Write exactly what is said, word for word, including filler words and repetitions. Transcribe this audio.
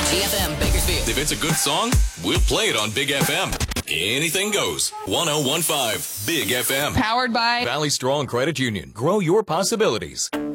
B F M Bakersfield. If it's a good song, we'll play it on Big F M. Anything goes. one oh one point five Big F M. Powered by Valley Strong Credit Union. Grow your possibilities.